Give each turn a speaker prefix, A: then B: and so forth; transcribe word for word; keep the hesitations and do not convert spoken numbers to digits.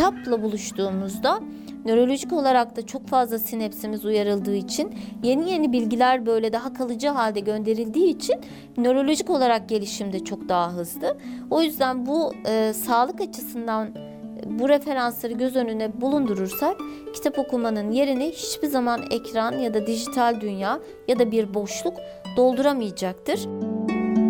A: kitapla buluştuğumuzda nörolojik olarak da çok fazla sinapsimiz uyarıldığı için, yeni yeni bilgiler böyle daha kalıcı halde gönderildiği için nörolojik olarak gelişim de çok daha hızlı. O yüzden bu e, sağlık açısından bu referansları göz önüne bulundurursak kitap okumanın yerini hiçbir zaman ekran ya da dijital dünya ya da bir boşluk dolduramayacaktır.